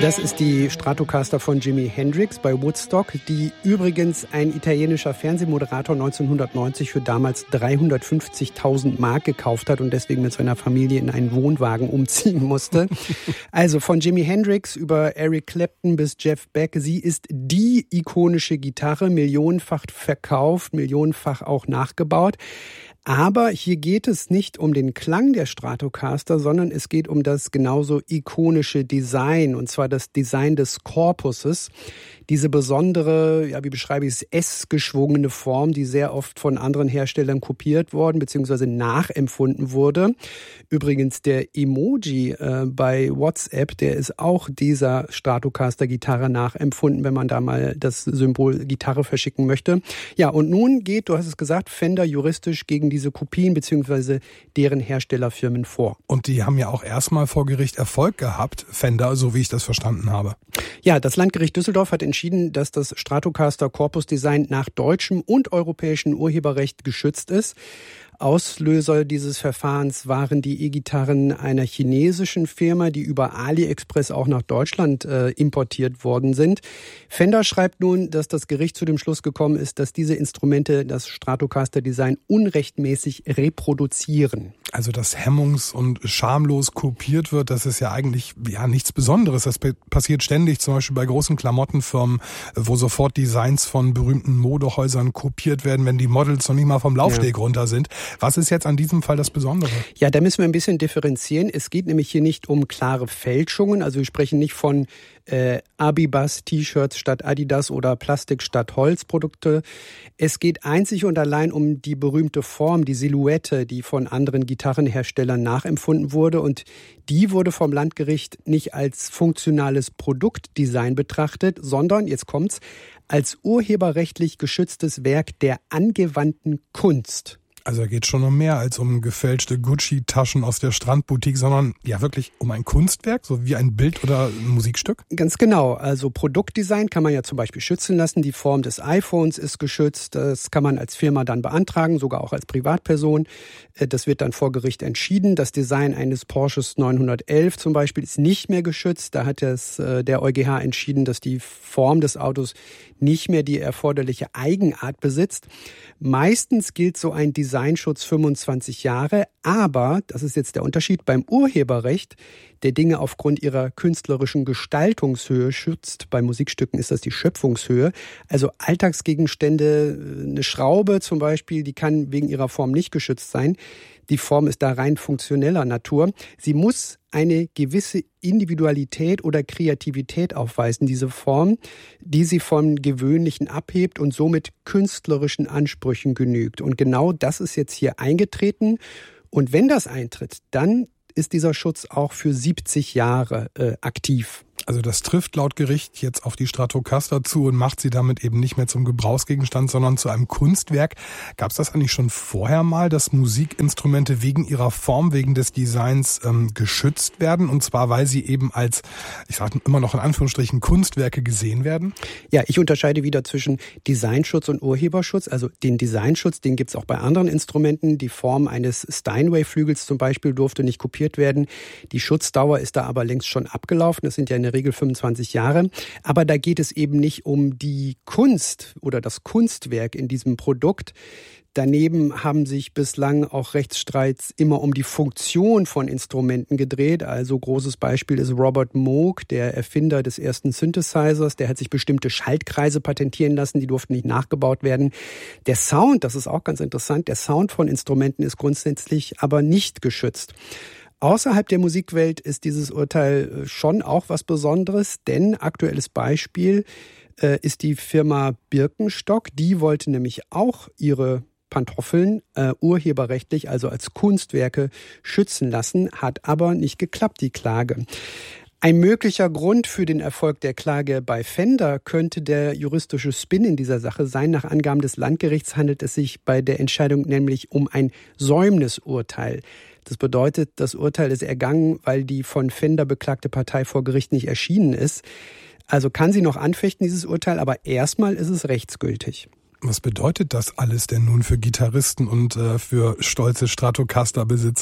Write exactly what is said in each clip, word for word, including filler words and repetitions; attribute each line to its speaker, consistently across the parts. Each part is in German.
Speaker 1: Das ist die Stratocaster von Jimi Hendrix bei Woodstock, die übrigens ein italienischer Fernsehmoderator neunzehnhundertneunzig für damals dreihundertfünfzigtausend Mark gekauft hat und deswegen mit seiner Familie in einen Wohnwagen umziehen musste. Also von Jimi Hendrix über Eric Clapton bis Jeff Beck, sie ist die ikonische Gitarre, millionenfach verkauft, millionenfach auch nachgebaut. Aber hier geht es nicht um den Klang der Stratocaster, sondern es geht um das genauso ikonische Design, und zwar das Design des Korpuses. Diese besondere, ja, wie beschreibe ich es, S-geschwungene Form, die sehr oft von anderen Herstellern kopiert worden bzw. nachempfunden wurde. Übrigens der Emoji äh, bei WhatsApp, der ist auch dieser Stratocaster-Gitarre nachempfunden, wenn man da mal das Symbol Gitarre verschicken möchte. Ja, und nun geht, du hast es gesagt, Fender juristisch gegen diese Kopien bzw. deren Herstellerfirmen vor.
Speaker 2: Und die haben ja auch erstmal vor Gericht Erfolg gehabt, Fender, so wie ich das verstanden habe.
Speaker 1: Ja, das Landgericht Düsseldorf hat entschieden, dass das Stratocaster Korpusdesign nach deutschem und europäischem Urheberrecht geschützt ist. Auslöser dieses Verfahrens waren die E-Gitarren einer chinesischen Firma, die über AliExpress auch nach Deutschland äh, importiert worden sind. Fender schreibt nun, dass das Gericht zu dem Schluss gekommen ist, dass diese Instrumente das Stratocaster-Design unrechtmäßig reproduzieren.
Speaker 2: Also dass hemmungs- und schamlos kopiert wird, das ist ja eigentlich ja nichts Besonderes. Das passiert ständig, zum Beispiel bei großen Klamottenfirmen, wo sofort Designs von berühmten Modehäusern kopiert werden, wenn die Models noch nicht mal vom Laufsteg ja. runter sind. Was ist jetzt an diesem Fall das Besondere?
Speaker 1: Ja, da müssen wir ein bisschen differenzieren. Es geht nämlich hier nicht um klare Fälschungen. Also wir sprechen nicht von äh, Abibas-T-Shirts statt Adidas oder Plastik statt Holzprodukte. Es geht einzig und allein um die berühmte Form, die Silhouette, die von anderen Gitarrenherstellern nachempfunden wurde. Und die wurde vom Landgericht nicht als funktionales Produktdesign betrachtet, sondern, jetzt kommt's, als urheberrechtlich geschütztes Werk der angewandten Kunst.
Speaker 2: Also da geht es schon um mehr als um gefälschte Gucci-Taschen aus der Strandboutique, sondern ja wirklich um ein Kunstwerk, so wie ein Bild oder ein Musikstück?
Speaker 1: Ganz genau. Also Produktdesign kann man ja zum Beispiel schützen lassen. Die Form des iPhones ist geschützt. Das kann man als Firma dann beantragen, sogar auch als Privatperson. Das wird dann vor Gericht entschieden. Das Design eines Porsches neunhundertelf zum Beispiel ist nicht mehr geschützt. Da hat das, der EuGH entschieden, dass die Form des Autos nicht mehr die erforderliche Eigenart besitzt. Meistens gilt so ein Designschutz fünfundzwanzig Jahre, aber, das ist jetzt der Unterschied, beim Urheberrecht, der Dinge aufgrund ihrer künstlerischen Gestaltungshöhe schützt. Bei Musikstücken ist das die Schöpfungshöhe. Also Alltagsgegenstände, eine Schraube zum Beispiel, die kann wegen ihrer Form nicht geschützt sein. Die Form ist da rein funktioneller Natur. Sie muss eine gewisse Individualität oder Kreativität aufweisen, diese Form, die sie vom Gewöhnlichen abhebt und somit künstlerischen Ansprüchen genügt. Und genau das ist jetzt hier eingetreten. Und wenn das eintritt, dann ist dieser Schutz auch für siebzig Jahre äh, aktiv.
Speaker 2: Also das trifft laut Gericht jetzt auf die Stratocaster zu und macht sie damit eben nicht mehr zum Gebrauchsgegenstand, sondern zu einem Kunstwerk. Gab es das eigentlich schon vorher mal, dass Musikinstrumente wegen ihrer Form, wegen des Designs ähm, geschützt werden? Und zwar, weil sie eben als, ich sage immer noch in Anführungsstrichen, Kunstwerke gesehen werden?
Speaker 1: Ja, ich unterscheide wieder zwischen Designschutz und Urheberschutz. Also den Designschutz, den gibt es auch bei anderen Instrumenten. Die Form eines Steinway-Flügels zum Beispiel durfte nicht kopiert werden. Die Schutzdauer ist da aber längst schon abgelaufen. Das sind ja in der Regel fünfundzwanzig Jahre. Aber da geht es eben nicht um die Kunst oder das Kunstwerk in diesem Produkt. Daneben haben sich bislang auch Rechtsstreits immer um die Funktion von Instrumenten gedreht. Also großes Beispiel ist Robert Moog, der Erfinder des ersten Synthesizers. Der hat sich bestimmte Schaltkreise patentieren lassen, die durften nicht nachgebaut werden. Der Sound, das ist auch ganz interessant, der Sound von Instrumenten ist grundsätzlich aber nicht geschützt. Außerhalb der Musikwelt ist dieses Urteil schon auch was Besonderes, denn aktuelles Beispiel äh, ist die Firma Birkenstock. Die wollte nämlich auch ihre Pantoffeln äh, urheberrechtlich, also als Kunstwerke, schützen lassen, hat aber nicht geklappt, die Klage. Ein möglicher Grund für den Erfolg der Klage bei Fender könnte der juristische Spin in dieser Sache sein. Nach Angaben des Landgerichts handelt es sich bei der Entscheidung nämlich um ein Säumnisurteil. Das bedeutet, das Urteil ist ergangen, weil die von Fender beklagte Partei vor Gericht nicht erschienen ist. Also kann sie noch anfechten, dieses Urteil, aber erstmal ist es rechtsgültig.
Speaker 2: Was bedeutet das alles denn nun für Gitarristen und äh, für stolze Stratocaster-Besitzer?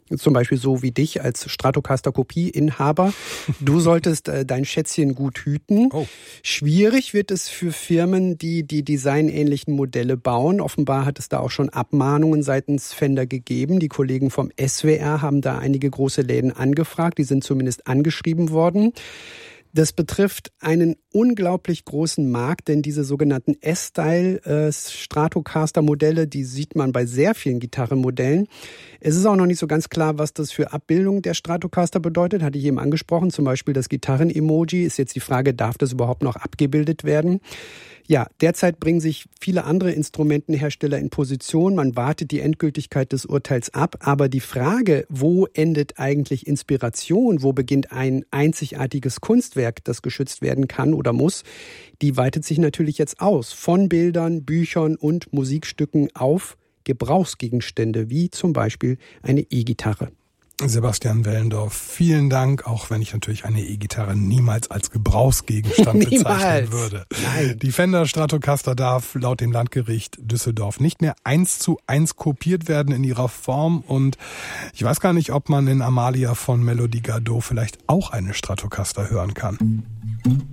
Speaker 1: Zum Beispiel so wie dich als Stratocaster-Kopie-Inhaber. Du solltest äh, dein Schätzchen gut hüten. Oh. Schwierig wird es für Firmen, die die designähnlichen Modelle bauen. Offenbar hat es da auch schon Abmahnungen seitens Fender gegeben. Die Kollegen vom S W R haben da einige große Läden angefragt. Die sind zumindest angeschrieben worden. Das betrifft einen unglaublich großen Markt, denn diese sogenannten S-Style-Stratocaster-Modelle, die sieht man bei sehr vielen Gitarrenmodellen. Es ist auch noch nicht so ganz klar, was das für Abbildung der Stratocaster bedeutet, hatte ich eben angesprochen. Zum Beispiel das Gitarren-Emoji. Ist jetzt die Frage, darf das überhaupt noch abgebildet werden? Ja, derzeit bringen sich viele andere Instrumentenhersteller in Position. Man wartet die Endgültigkeit des Urteils ab. Aber die Frage, wo endet eigentlich Inspiration, wo beginnt ein einzigartiges Kunstwerk, das geschützt werden kann oder muss, die weitet sich natürlich jetzt aus. Von Bildern, Büchern und Musikstücken auf Gebrauchsgegenstände, wie zum Beispiel eine E-Gitarre.
Speaker 2: Sebastian Wellendorf, vielen Dank, auch wenn ich natürlich eine E-Gitarre niemals als Gebrauchsgegenstand bezeichnen würde. Nein. Die Fender Stratocaster darf laut dem Landgericht Düsseldorf nicht mehr eins zu eins kopiert werden in ihrer Form, und ich weiß gar nicht, ob man in Amalia von Melody Gardot vielleicht auch eine Stratocaster hören kann.